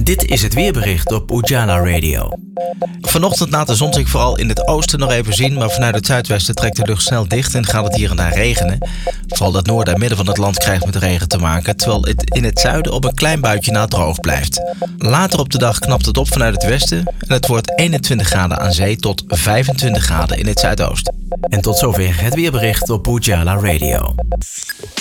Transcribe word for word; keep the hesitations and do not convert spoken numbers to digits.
Dit is het weerbericht op Ujala Radio. Vanochtend laat de zon zich vooral in het oosten nog even zien, maar vanuit het zuidwesten trekt de lucht snel dicht en gaat het hier en daar regenen. Vooral het noorden en midden van het land krijgt met regen te maken, terwijl het in het zuiden op een klein buitje na droog blijft. Later op de dag knapt het op vanuit het westen en het wordt eenentwintig graden aan zee tot vijfentwintig graden in het zuidoosten. En tot zover het weerbericht op Ujala Radio.